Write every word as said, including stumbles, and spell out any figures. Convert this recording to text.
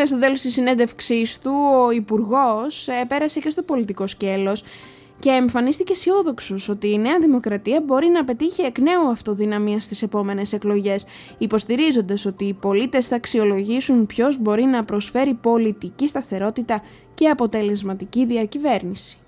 Σήμερα στο τέλος της συνέντευξής του ο Υπουργός πέρασε και στο πολιτικό σκέλος και εμφανίστηκε αισιόδοξος ότι η Νέα Δημοκρατία μπορεί να πετύχει εκ νέου αυτοδυναμία στις επόμενες εκλογές, υποστηρίζοντας ότι οι πολίτες θα αξιολογήσουν ποιος μπορεί να προσφέρει πολιτική σταθερότητα και αποτελεσματική διακυβέρνηση.